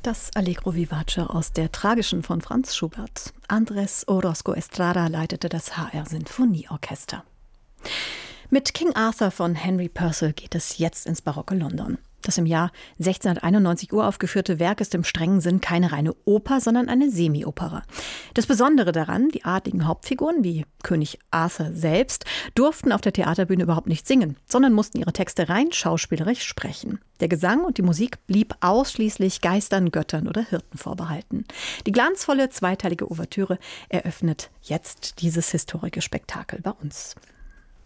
Das Allegro Vivace aus der Tragischen von Franz Schubert. Andrés Orozco Estrada leitete das HR Sinfonieorchester. Mit King Arthur von Henry Purcell geht es jetzt ins barocke London. Das im Jahr 1691 uraufgeführte Werk ist im strengen Sinn keine reine Oper, sondern eine Semi-Opera. Das Besondere daran, die adligen Hauptfiguren wie König Arthur selbst durften auf der Theaterbühne überhaupt nicht singen, sondern mussten ihre Texte rein schauspielerisch sprechen. Der Gesang und die Musik blieb ausschließlich Geistern, Göttern oder Hirten vorbehalten. Die glanzvolle zweiteilige Ouvertüre eröffnet jetzt dieses historische Spektakel bei uns.